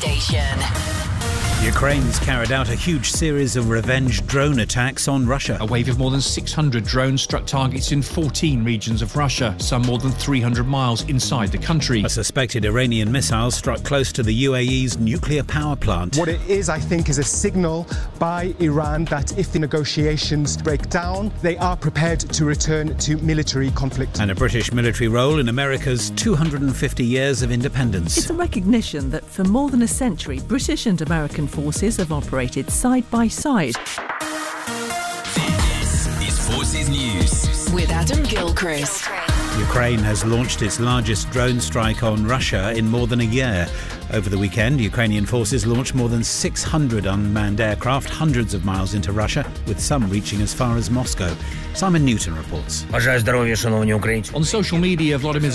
station. Ukraine's carried out a huge series of revenge drone attacks on Russia. A wave of more than 600 drones struck targets in 14 regions of Russia, some more than 300 miles inside the country. A suspected Iranian missile struck close to the UAE's nuclear power plant. What it is, I think, is a signal by Iran that if the negotiations break down, they are prepared to return to military conflict. And a British military role in America's 250 years of independence. It's a recognition that for more than a century, British and American forces have operated side by side. This is Forces News with Adam Gilchrist. Ukraine has launched its largest drone strike on Russia in more than a year. Over the weekend, Ukrainian forces launched more than 600 unmanned aircraft hundreds of miles into Russia, with some reaching as far as Moscow. Simon Newton reports. On social media, Vladimir